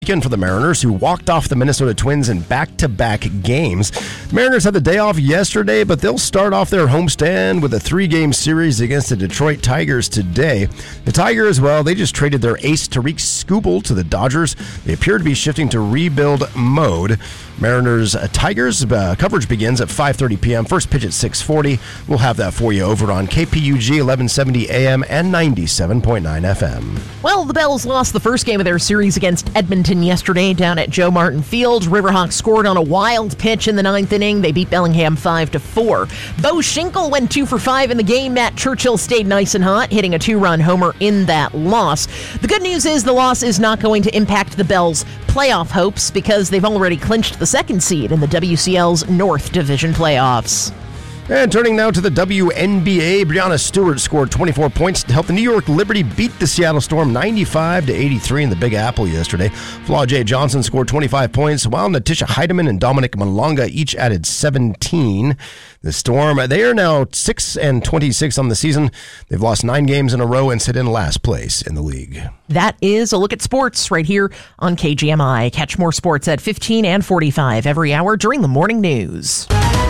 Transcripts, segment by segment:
Weekend for the Mariners, who walked off the Minnesota Twins in back-to-back games. The Mariners had the day off yesterday, but they'll start off their homestand with a 3-game series against the Detroit Tigers today. The Tigers, well, they just traded their ace Tariq Skubal to the Dodgers. They appear to be shifting to rebuild mode. Mariners Tigers coverage begins at 5:30 p.m. First pitch at 6:40. We'll have that for you over on KPUG 1170 AM and 97.9 FM. Well, the Bells lost the first game of their series against Edmonton yesterday down at Joe Martin Field. Riverhawks scored on a wild pitch in the 9th inning. They beat Bellingham 5-4. Bo Schinkel went 2 for 5 in the game. Matt Churchill stayed nice and hot, hitting a 2-run homer in that loss. The good news is the loss is not going to impact the Bells' playoff hopes because they've already clinched the second seed in the WCL's North Division playoffs. And turning now to the WNBA, Breanna Stewart scored 24 points to help the New York Liberty beat the Seattle Storm 95-83 in the Big Apple yesterday. Flaw J. Johnson scored 25 points, while Natisha Heidemann and Dominic Malonga each added 17. The Storm, they are now 6-26 on the season. They've lost 9 games in a row and sit in last place in the league. That is a look at sports right here on KGMI. Catch more sports at 15 and 45 every hour during the morning news.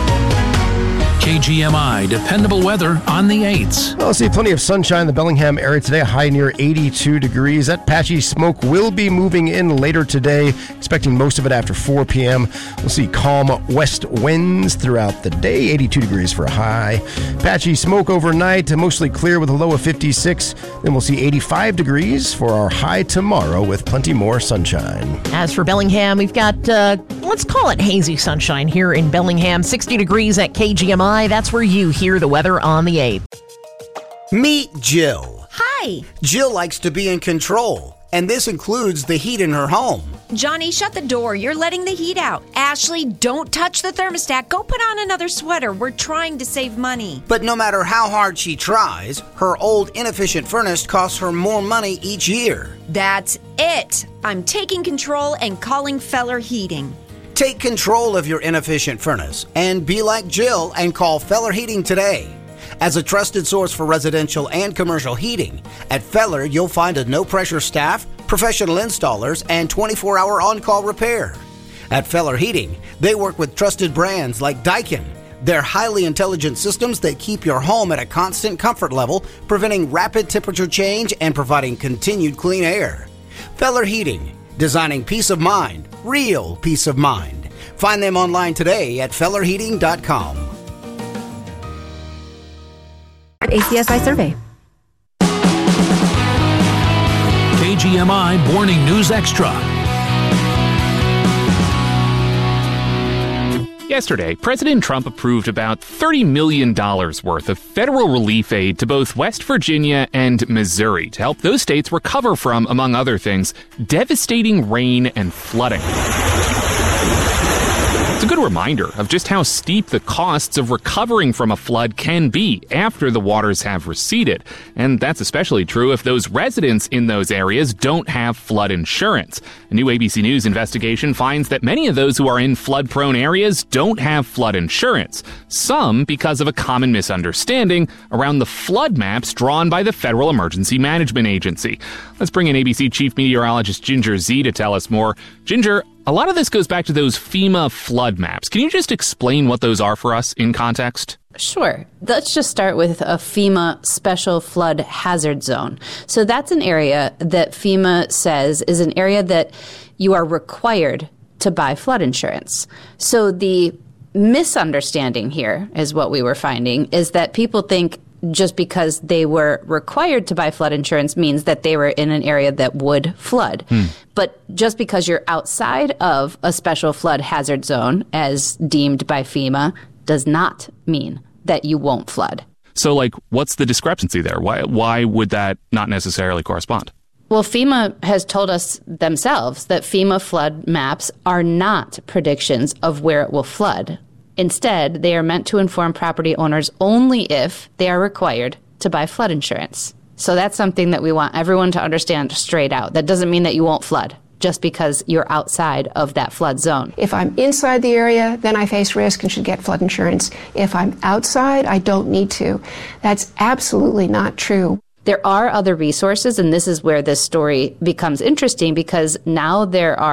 KGMI, dependable weather on the 8s. Well, I'll see plenty of sunshine in the Bellingham area today, a high near 82 degrees. That patchy smoke will be moving in later today, expecting most of it after 4 p.m. We'll see calm west winds throughout the day, 82 degrees for a high. Patchy smoke overnight, mostly clear with a low of 56. Then we'll see 85 degrees for our high tomorrow with plenty more sunshine. As for Bellingham, we've got, let's call it hazy sunshine here in Bellingham, 60 degrees at KGMI. That's where you hear the weather on the 8th. Meet Jill. Hi. Jill likes to be in control, and this includes the heat in her home. Johnny, shut the door. You're letting the heat out. Ashley, don't touch the thermostat. Go put on another sweater. We're trying to save money. But no matter how hard she tries, her old inefficient furnace costs her more money each year. That's it. I'm taking control and calling Feller Heating. Take control of your inefficient furnace and be like Jill and call Feller Heating today. As a trusted source for residential and commercial heating, at Feller you'll find a no-pressure staff, professional installers, and 24-hour on-call repair. At Feller Heating, they work with trusted brands like Daikin. They're highly intelligent systems that keep your home at a constant comfort level, preventing rapid temperature change and providing continued clean air. Feller Heating, designing peace of mind, real peace of mind. Find them online today at fellerheating.com. ACSI survey. KGMI Morning News Extra. Yesterday, President Trump approved about $30 million worth of federal relief aid to both West Virginia and Missouri to help those states recover from, among other things, devastating rain and flooding. It's a good reminder of just how steep the costs of recovering from a flood can be after the waters have receded. And that's especially true if those residents in those areas don't have flood insurance. A new ABC News investigation finds that many of those who are in flood-prone areas don't have flood insurance. Some because of a common misunderstanding around the flood maps drawn by the Federal Emergency Management Agency. Let's bring in ABC Chief Meteorologist Ginger Zee to tell us more. Ginger, a lot of this goes back to those FEMA flood maps. Can you just explain what those are for us in context? Sure. Let's just start with a FEMA Special Flood Hazard Zone. So that's an area that FEMA says is an area that you are required to buy flood insurance. So the misunderstanding here is what we were finding is that people think just because they were required to buy flood insurance means that they were in an area that would flood. But just because you're outside of a special flood hazard zone, as deemed by FEMA, does not mean that you won't flood. So, what's the discrepancy there? Why would that not necessarily correspond? Well, FEMA has told us themselves that FEMA flood maps are not predictions of where it will flood. Instead, they are meant to inform property owners only if they are required to buy flood insurance. So that's something that we want everyone to understand straight out. That doesn't mean that you won't flood just because you're outside of that flood zone. If I'm inside the area, then I face risk and should get flood insurance. If I'm outside, I don't need to. That's absolutely not true. There are other resources, and this is where this story becomes interesting because now there are